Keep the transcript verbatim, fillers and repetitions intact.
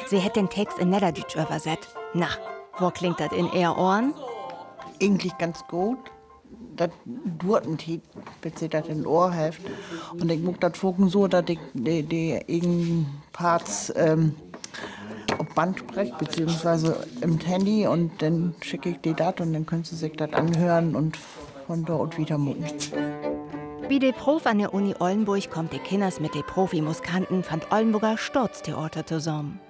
Sie hat den Text in Niederdütsch übersetzt. Na, wo klingt das in ihr Ohren? Eigentlich ganz gut. Das dauert ein Tiet, bis sie das in Ohr hilft. Und ich muss das gucken so, dass ich die, die irgendeinen Parts ähm, auf Band spreche, beziehungsweise im Handy. Und dann schicke ich die das und dann können sie sich das anhören und von dort wieder nichts. Wie der Prof an der Uni Oldenburg kommt die Kinders mit den Profimuskanten von Oldenburger Sturztheater zusammen.